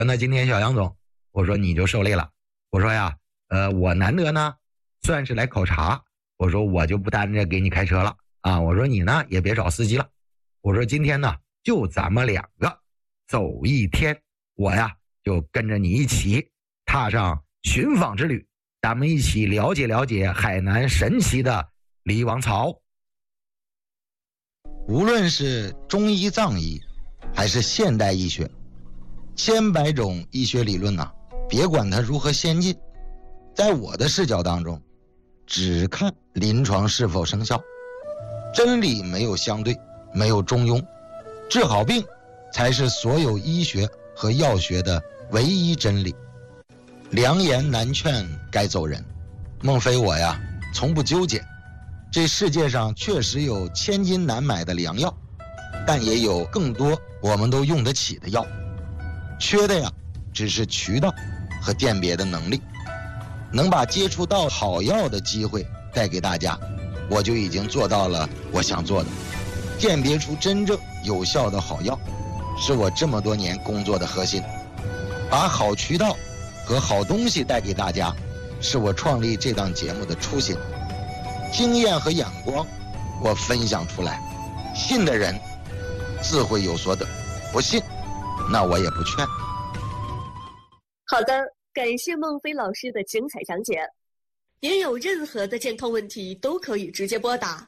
那今天小杨总，我说你就受累了。我说呀，我难得呢，算是来考察。我说我就不担着给你开车了啊。我说你呢也别找司机了。我说今天呢就咱们两个走一天，我呀就跟着你一起踏上寻访之旅，咱们一起了解了解海南神奇的李王槽。 无论是中医藏医还是现代医学，千百种医学理论别管它如何先进，在我的视角当中，只看临床是否生效。真理没有相对，没有中庸，治好病才是所有医学和药学的唯一真理。良言难劝该走人，孟非我呀从不纠结。这世界上确实有千金难买的良药，但也有更多我们都用得起的药，缺的呀只是渠道和鉴别的能力。能把接触到好药的机会带给大家，我就已经做到了我想做的。鉴别出真正有效的好药，是我这么多年工作的核心。把好渠道和好东西带给大家，是我创立这档节目的初心。经验和眼光我分享出来，信的人自会有所得，不信那我也不劝。 好的，感谢孟非老师的精彩讲解。您有任何的健康问题都可以直接拨打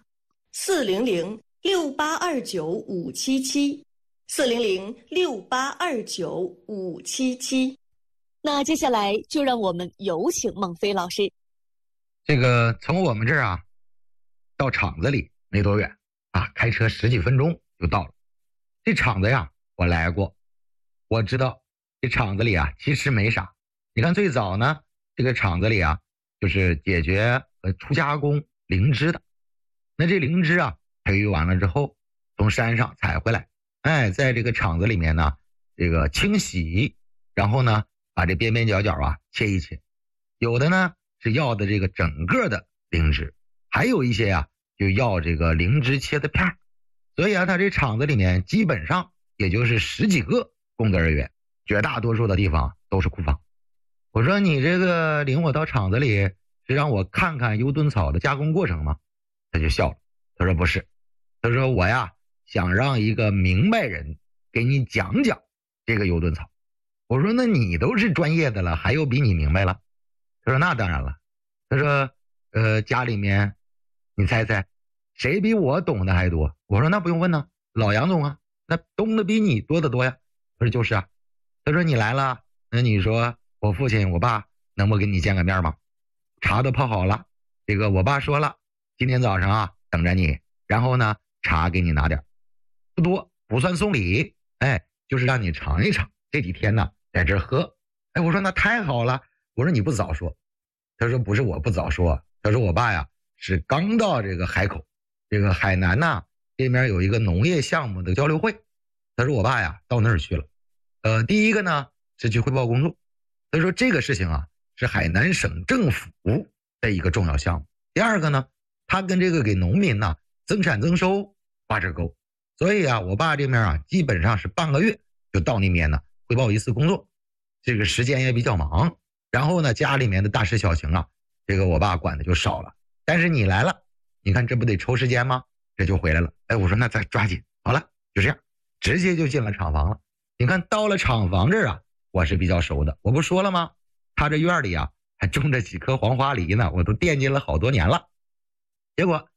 400-6829-577，400-6829-577。那接下来就让我们有请孟非老师。 这个从我们这儿到厂子里没多远开车10几分钟就到了。这厂子呀我来过，我知道这厂子里其实没啥。你看最早呢，这个厂子里就是解决和初加工灵芝的。那这灵芝培育完了之后，从山上采回来，在这个厂子里面呢，这个清洗，然后呢把这边边角角切一切。有的呢是要的这个整个的灵芝，还有一些就要这个灵芝切的片。所以它这厂子里面基本上也就是10几个工作人员，绝大多数的地方都是库房。我说你这个领我到厂子里是让我看看油墩草的加工过程吗？他就笑了，他说不是，他说我想让一个明白人给你讲讲这个油墩草。我说那你都是专业的了，还有比你明白了？他说那当然了。他说家里面你猜猜谁比我懂的还多？我说那不用问呢，老杨总那懂得比你多得多呀。他说就是他说你来了，那你说我父亲我爸能不给你见个面吗？茶都泡好了，这个我爸说了，今天早上等着你，然后呢茶给你拿点，不多，不算送礼，就是让你尝一尝，这几天呢在这喝。我说那太好了，我说你不早说。他说不是我不早说，他说我爸是刚到这个海口，这个海南这边有一个农业项目的交流会，他说我爸到那儿去了。第一个呢是去汇报工作，他说这个事情是海南省政府的一个重要项目。第二个呢，他跟这个给农民增产增收挂着钩，所以我爸这边基本上是半个月就到那边汇报一次工作，这个时间也比较忙。然后呢家里面的大事小情这个我爸管的就少了。但是你来了，你看这不得抽时间吗？这就回来了。我说那再抓紧，好了，就这样直接就进了厂房了。你看到了厂房这儿我是比较熟的，我不说了吗？他这院里还种着几棵黄花梨呢，我都惦记了好多年了。结果